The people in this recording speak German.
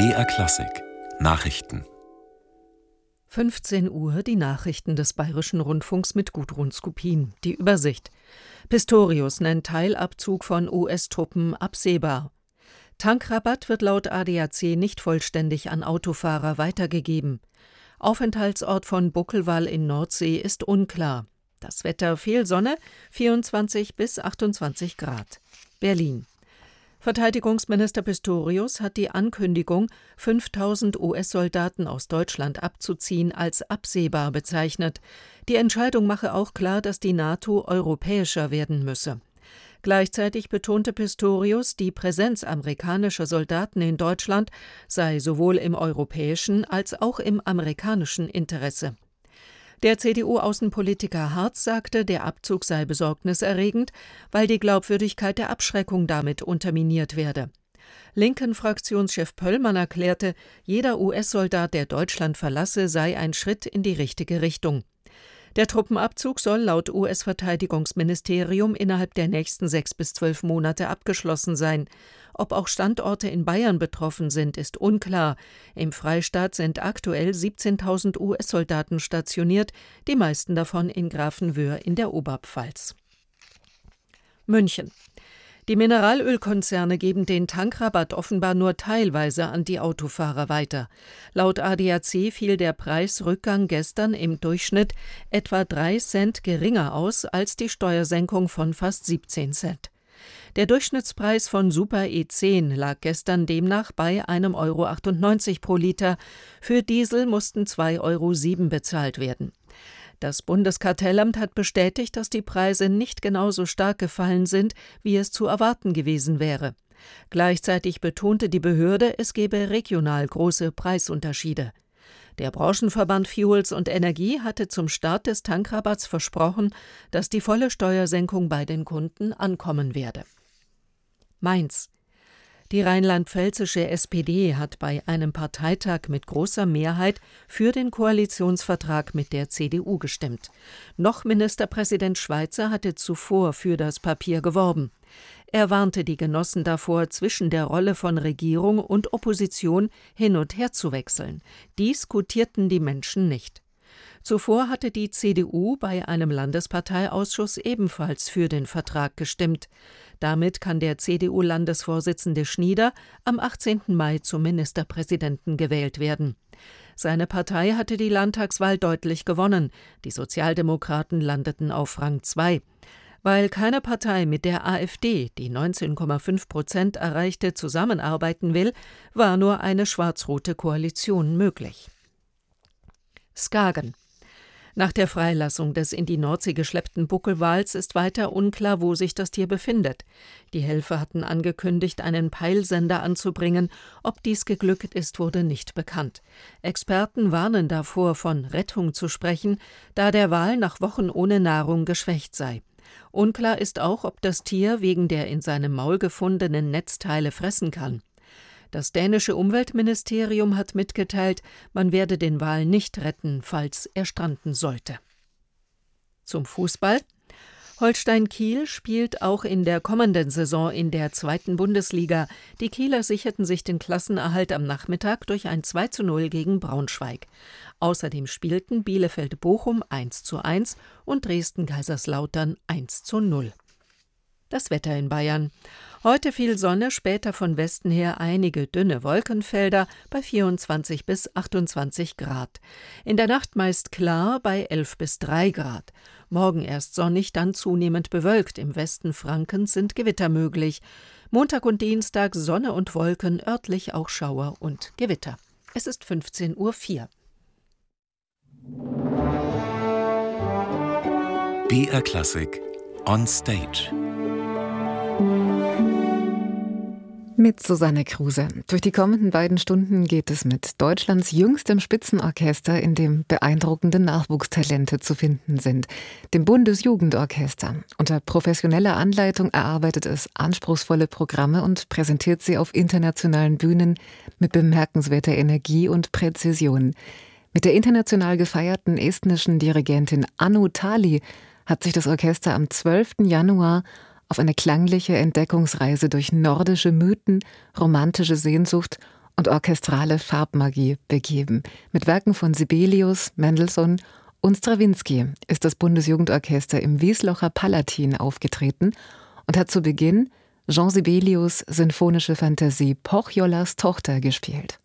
BR Klassik Nachrichten. 15 Uhr die Nachrichten des Bayerischen Rundfunks mit Gudrun Skupin. Die Übersicht. Pistorius nennt Teilabzug von US-Truppen absehbar. Tankrabatt wird laut ADAC nicht vollständig an Autofahrer weitergegeben. Aufenthaltsort von Buckelwal in Nordsee ist unklar. Das Wetter: viel Sonne, 24 bis 28 Grad. Berlin. Verteidigungsminister Pistorius hat die Ankündigung, 5.000 US-Soldaten aus Deutschland abzuziehen, als absehbar bezeichnet. Die Entscheidung mache auch klar, dass die NATO europäischer werden müsse. Gleichzeitig betonte Pistorius, die Präsenz amerikanischer Soldaten in Deutschland sei sowohl im europäischen als auch im amerikanischen Interesse. Der CDU-Außenpolitiker Hartz sagte, der Abzug sei besorgniserregend, weil die Glaubwürdigkeit der Abschreckung damit unterminiert werde. Linken-Fraktionschef Pöllmann erklärte, jeder US-Soldat, der Deutschland verlasse, sei ein Schritt in die richtige Richtung. Der Truppenabzug soll laut US-Verteidigungsministerium innerhalb der nächsten 6 bis 12 Monate abgeschlossen sein. Ob auch Standorte in Bayern betroffen sind, ist unklar. Im Freistaat sind aktuell 17.000 US-Soldaten stationiert, die meisten davon in Grafenwöhr in der Oberpfalz. München. Die Mineralölkonzerne geben den Tankrabatt offenbar nur teilweise an die Autofahrer weiter. Laut ADAC fiel der Preisrückgang gestern im Durchschnitt etwa 3 Cent geringer aus als die Steuersenkung von fast 17 Cent. Der Durchschnittspreis von Super E10 lag gestern demnach bei 1,98 € pro Liter. Für Diesel mussten 2,07 € bezahlt werden. Das Bundeskartellamt hat bestätigt, dass die Preise nicht genauso stark gefallen sind, wie es zu erwarten gewesen wäre. Gleichzeitig betonte die Behörde, es gebe regional große Preisunterschiede. Der Branchenverband Fuels und Energie hatte zum Start des Tankrabatts versprochen, dass die volle Steuersenkung bei den Kunden ankommen werde. Mainz. Die rheinland-pfälzische SPD hat bei einem Parteitag mit großer Mehrheit für den Koalitionsvertrag mit der CDU gestimmt. Noch Ministerpräsident Schweizer hatte zuvor für das Papier geworben. Er warnte die Genossen davor, zwischen der Rolle von Regierung und Opposition hin und her zu wechseln. Dies gutierten die Menschen nicht. Zuvor hatte die CDU bei einem Landesparteiausschuss ebenfalls für den Vertrag gestimmt. Damit kann der CDU-Landesvorsitzende Schnieder am 18. Mai zum Ministerpräsidenten gewählt werden. Seine Partei hatte die Landtagswahl deutlich gewonnen. Die Sozialdemokraten landeten auf Rang 2. Weil keine Partei mit der AfD, die 19,5% erreichte, zusammenarbeiten will, war nur eine schwarz-rote Koalition möglich. Skagen. Nach der Freilassung des in die Nordsee geschleppten Buckelwals ist weiter unklar, wo sich das Tier befindet. Die Helfer hatten angekündigt, einen Peilsender anzubringen. Ob dies geglückt ist, wurde nicht bekannt. Experten warnen davor, von Rettung zu sprechen, da der Wal nach Wochen ohne Nahrung geschwächt sei. Unklar ist auch, ob das Tier wegen der in seinem Maul gefundenen Netzteile fressen kann. Das dänische Umweltministerium hat mitgeteilt, man werde den Wal nicht retten, falls er stranden sollte. Zum Fußball. Holstein Kiel spielt auch in der kommenden Saison in der 2. Bundesliga. Die Kieler sicherten sich den Klassenerhalt am Nachmittag durch ein 2:0 gegen Braunschweig. Außerdem spielten Bielefeld-Bochum 1:1 und Dresden-Kaiserslautern 1:0. Das Wetter in Bayern. Heute viel Sonne, später von Westen her einige dünne Wolkenfelder bei 24 bis 28 Grad. In der Nacht meist klar bei 11 bis 3 Grad. Morgen erst sonnig, dann zunehmend bewölkt. Im Westen Frankens sind Gewitter möglich. Montag und Dienstag Sonne und Wolken, örtlich auch Schauer und Gewitter. Es ist 15:04 Uhr. BR Klassik on Stage. Mit Susanne Kruse. Durch die kommenden beiden Stunden geht es mit Deutschlands jüngstem Spitzenorchester, in dem beeindruckende Nachwuchstalente zu finden sind, dem Bundesjugendorchester. Unter professioneller Anleitung erarbeitet es anspruchsvolle Programme und präsentiert sie auf internationalen Bühnen mit bemerkenswerter Energie und Präzision. Mit der international gefeierten estnischen Dirigentin Anu Tali hat sich das Orchester am 12. Januar auf eine klangliche Entdeckungsreise durch nordische Mythen, romantische Sehnsucht und orchestrale Farbmagie begeben. Mit Werken von Sibelius, Mendelssohn und Strawinsky ist das Bundesjugendorchester im Wieslocher Palatin aufgetreten und hat zu Beginn Jean Sibelius' sinfonische Fantasie Pochjolas Tochter gespielt.